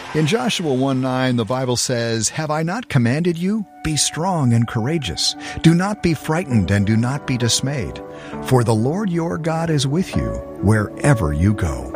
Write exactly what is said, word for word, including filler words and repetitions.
In Joshua one nine, the Bible says, "Have I not commanded you? Be strong and courageous. Do not be frightened and do not be dismayed. For the Lord your God is with you wherever you go."